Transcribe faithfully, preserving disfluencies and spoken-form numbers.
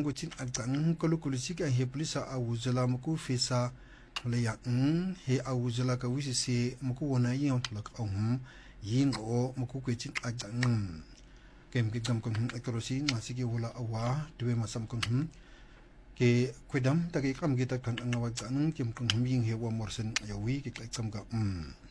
ang gutin agtang kulukulisik ang he polisa awuzala muku fesa le ya ng he awuzala ka wisi se muku wona yin lak ang yin o muku gutin agtang kem ke gam kong ekorosi masigi wala awa duwe masam kong ke kwedam tagi kam kita kan ang awag tanang kem kong yin he wa morsen yawi ke kam ga um